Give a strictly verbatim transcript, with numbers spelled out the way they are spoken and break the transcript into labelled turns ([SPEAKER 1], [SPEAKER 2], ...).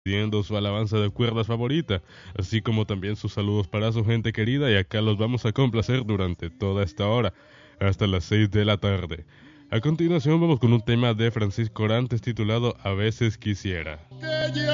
[SPEAKER 1] pidiendo su alabanza de cuerdas favorita, así como también sus saludos para su gente querida, y acá los vamos a complacer durante toda esta hora, hasta las seis de la tarde. A continuación vamos con un tema de Francisco Orantes titulado A veces quisiera.